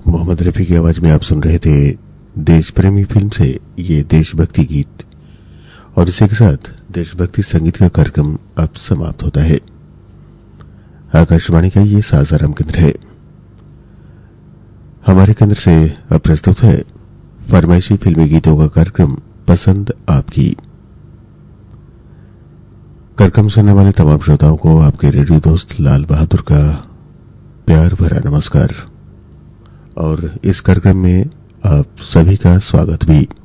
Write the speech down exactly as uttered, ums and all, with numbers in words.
मोहम्मद रफी की आवाज में आप सुन रहे थे देश प्रेमी फिल्म से ये देशभक्ति गीत, और इसी के साथ देशभक्ति संगीत का कार्यक्रम अब समाप्त होता है। आकाशवाणी का ये सासाराम केंद्र है। हमारे केंद्र से अब प्रस्तुत है फरमाइशी फिल्मी गीतों का कार्यक्रम पसंद आपकी। कार्यक्रम सुनने वाले तमाम श्रोताओं को आपके रेडियो दोस्त लाल बहादुर का प्यार भरा नमस्कार, और इस कार्यक्रम में आप सभी का स्वागत भी।